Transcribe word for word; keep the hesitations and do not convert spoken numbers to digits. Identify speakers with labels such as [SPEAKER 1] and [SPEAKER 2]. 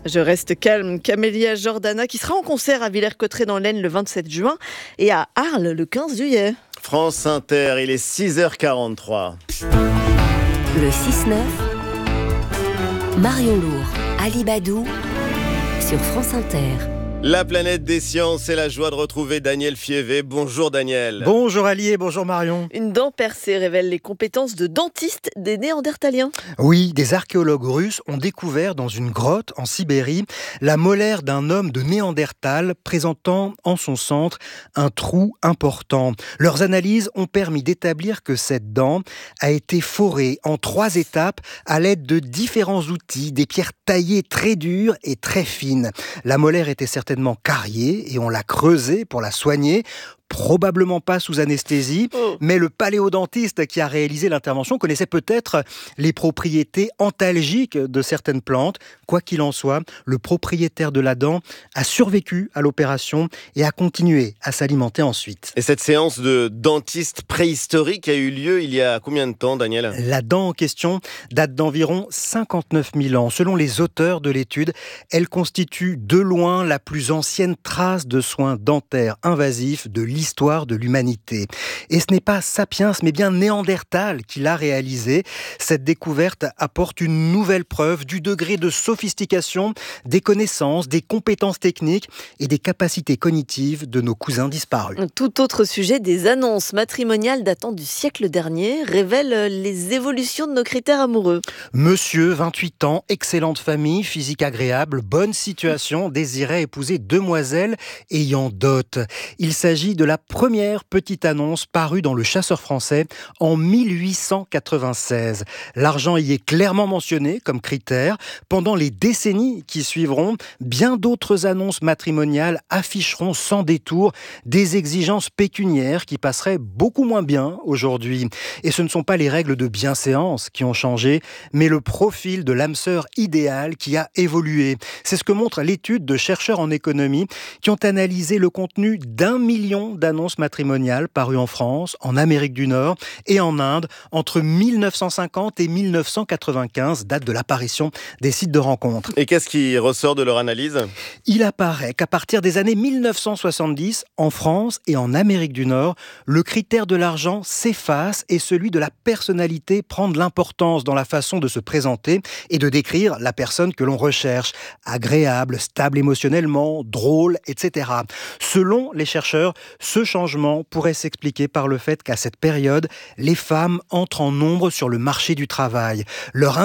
[SPEAKER 1] Je reste calme. Camélia Jordana qui sera en concert à Villers-Cotterêts dans l'Aisne le vingt-sept juin et à Arles le quinze juillet.
[SPEAKER 2] France Inter, il est six heures quarante-trois.
[SPEAKER 3] Le six neuf, Marion Lourd, Ali Badou sur France Inter.
[SPEAKER 2] La planète des sciences et la joie de retrouver Daniel Fievé. Bonjour Daniel.
[SPEAKER 4] Bonjour Ali et bonjour Marion.
[SPEAKER 1] Une dent percée révèle les compétences de dentiste des Néandertaliens.
[SPEAKER 4] Oui, des archéologues russes ont découvert dans une grotte en Sibérie la molaire d'un homme de Néandertal présentant en son centre un trou important. Leurs analyses ont permis d'établir que cette dent a été forée en trois étapes à l'aide de différents outils, des pierres taillées très dures et très fines. La molaire était certainement carriée et on l'a creusée pour la soigner. Probablement pas sous anesthésie, oh. mais le paléodontiste qui a réalisé l'intervention connaissait peut-être les propriétés antalgiques de certaines plantes. Quoi qu'il en soit, le propriétaire de la dent a survécu à l'opération et a continué à s'alimenter ensuite.
[SPEAKER 2] Et cette séance de dentiste préhistorique a eu lieu il y a combien de temps, Daniel ?
[SPEAKER 4] La dent en question date d'environ cinquante-neuf mille ans. Selon les auteurs de l'étude, elle constitue de loin la plus ancienne trace de soins dentaires invasifs de l'histoire l'histoire de l'humanité. Et ce n'est pas Sapiens, mais bien Néandertal qui l'a réalisé. Cette découverte apporte une nouvelle preuve du degré de sophistication, des connaissances, des compétences techniques et des capacités cognitives de nos cousins disparus.
[SPEAKER 1] Tout autre sujet, des annonces matrimoniales datant du siècle dernier révèlent les évolutions de nos critères amoureux.
[SPEAKER 4] Monsieur, vingt-huit ans, excellente famille, physique agréable, bonne situation, désirait épouser demoiselle ayant dot. Il s'agit de la première petite annonce parue dans Le Chasseur français en mille huit cent quatre-vingt-seize. L'argent y est clairement mentionné comme critère. Pendant les décennies qui suivront, bien d'autres annonces matrimoniales afficheront sans détour des exigences pécuniaires qui passeraient beaucoup moins bien aujourd'hui. Et ce ne sont pas les règles de bienséance qui ont changé, mais le profil de l'âme sœur idéale qui a évolué. C'est ce que montre l'étude de chercheurs en économie qui ont analysé le contenu d'un million d'annonces matrimoniales parues en France, en Amérique du Nord et en Inde entre mille neuf cent cinquante et mille neuf cent quatre-vingt-quinze, date de l'apparition des sites de rencontres.
[SPEAKER 2] Et qu'est-ce qui ressort de leur analyse ?
[SPEAKER 4] Il apparaît qu'à partir des années mille neuf cent soixante-dix, en France et en Amérique du Nord, le critère de l'argent s'efface et celui de la personnalité prend de l'importance dans la façon de se présenter et de décrire la personne que l'on recherche. Agréable, stable émotionnellement, drôle, et cetera. Selon les chercheurs, ce changement pourrait s'expliquer par le fait qu'à cette période, les femmes entrent en nombre sur le marché du travail. Leur